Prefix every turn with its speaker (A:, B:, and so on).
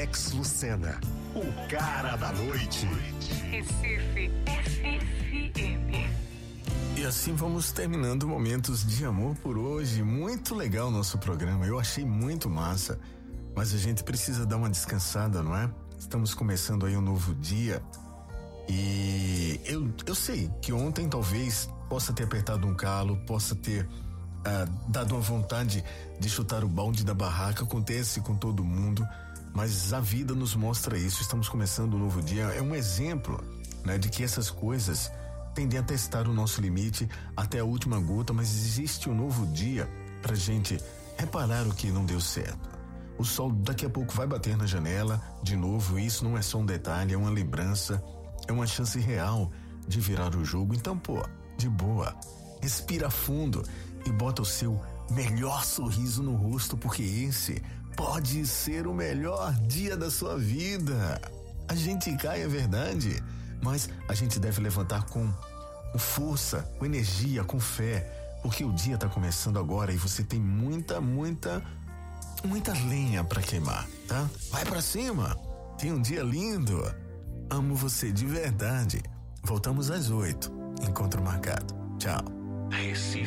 A: Alex Lucena, o cara da noite.
B: Recife FM.
C: E assim vamos terminando Momentos de Amor por hoje. Muito legal o nosso programa, eu achei muito massa, mas a gente precisa dar uma descansada, não é? Estamos começando aí um novo dia e eu sei que ontem talvez possa ter apertado um calo, possa ter dado uma vontade de chutar o balde da barraca. Acontece com todo mundo, mas a vida nos mostra isso. Estamos começando um novo dia, é um exemplo, né, de que essas coisas tendem a testar o nosso limite até a última gota, mas existe um novo dia pra gente reparar o que não deu certo. O sol daqui a pouco vai bater na janela de novo, e isso não é só um detalhe, é uma lembrança, é uma chance real de virar o jogo. Então, de boa, respira fundo e bota o seu melhor sorriso no rosto, porque esse pode ser o melhor dia da sua vida. A gente cai, é verdade, mas a gente deve levantar com força, com energia, com fé, porque o dia tá começando agora e você tem muita lenha pra queimar, tá? Vai pra cima, tem um dia lindo. Amo você de verdade. Voltamos às 8. Encontro marcado. Tchau.
A: Recife